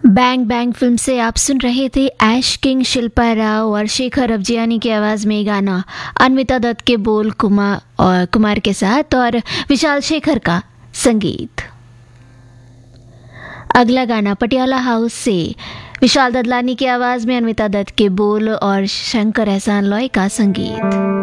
Bang bang film से आप सुन रहे थे ऐश किंग, शिल्पा राव और शेखर अफजियानी की आवाज़ में गाना। अन्विता दत्त के बोल कुमार के साथ और विशाल शेखर का संगीत। अगला गाना पटियाला हाउस से विशाल ददलानी की आवाज़ में अन्विता दत्त के बोल और शंकर एहसान लॉय का संगीत।